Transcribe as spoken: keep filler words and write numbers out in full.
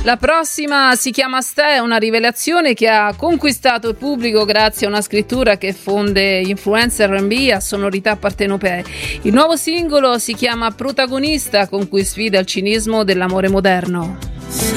La prossima si chiama Ste, una rivelazione che ha conquistato il pubblico grazie a una scrittura che fonde influencer erre and bi a sonorità partenopee. Il nuovo singolo si chiama Protagonista, con cui sfida il cinismo dell'amore moderno.